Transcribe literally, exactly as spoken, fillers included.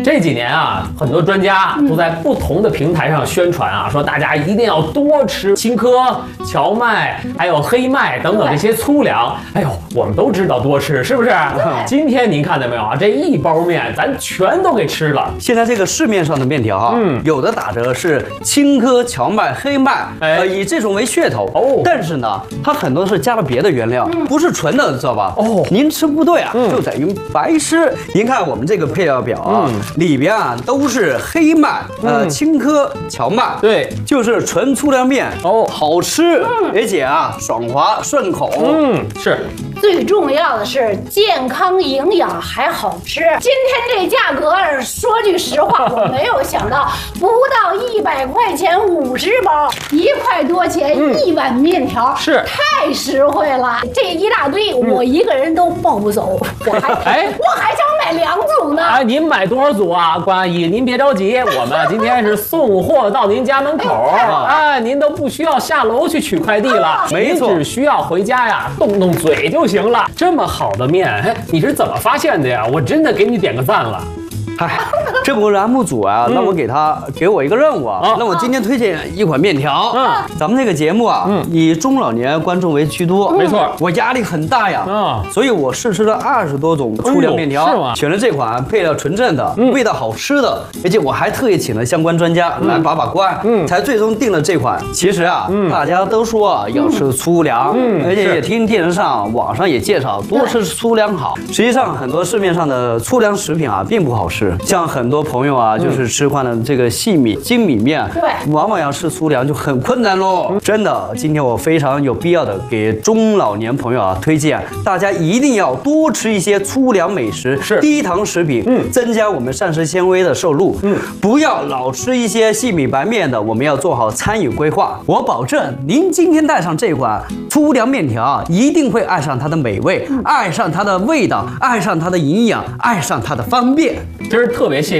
这几年啊，很多专家都在不同的平台上宣传啊，说大家一定要多吃青稞、荞麦，还有黑麦等等这些粗粮。哎呦，我们都知道多吃，是不是？今天您看到没有啊？这一包面咱全都给吃了。 现在这个市面上的面条啊，嗯，有的打折是青稞、荞麦、黑麦，哎、呃，以这种为噱头。哦，但是呢，它很多是加了别的原料，嗯、不是纯的，知道吧？哦，您吃不对啊，嗯、就等于白吃。您看我们这个配料表啊，嗯、里边啊都是黑麦，呃，嗯、青稞、荞麦， 对， 就是纯粗粮面。哦，好吃，嗯、而且啊爽滑顺口。 嗯，是。 最重要的是健康营养还好吃。今天这价格，说句实话，我没有想到，不到一百块钱五十包，一块多钱一碗面条，嗯、是太实惠了。这一大堆，我一个人都抱不走，我还哎，我还想买两组呢。 哎，您买多少组啊，关阿姨？您别着急，我们今天是送货到您家门口，哎，您都不需要下楼去取快递了，没错，只需要回家呀，动动嘴就行了。这么好的面，哎，你是怎么发现的呀？我真的给你点个赞了。 嗨，这不栏目组啊，让我给他给我一个任务啊，让我今天推荐一款面条。嗯，咱们这个节目啊，嗯，以中老年观众为居多， 没错， 我压力很大呀。啊，所以我试吃了二十多种粗粮面条，是吗？选了这款配料纯正的，味道好吃的，而且我还特意请了相关专家来把把关，嗯，才最终定了这款。其实啊，大家都说啊要吃粗粮，嗯，而且也听电视上、网上也介绍多吃粗粮好。实际上，很多市面上的粗粮食品啊，并不好吃。像很多朋友啊，就是吃惯了这个细米、精米面，对，往往要吃粗粮就很困难喽。真的，今天我非常有必要的给中老年朋友啊推荐，大家一定要多吃一些粗粮美食，是低糖食品，嗯，增加我们膳食纤维的摄入，嗯，不要老吃一些细米白面的，我们要做好餐饮规划。我保证，您今天带上这款粗粮面条，一定会爱上它的美味，爱上它的味道，爱上它的营养，爱上它的方便。 今儿特别谢谢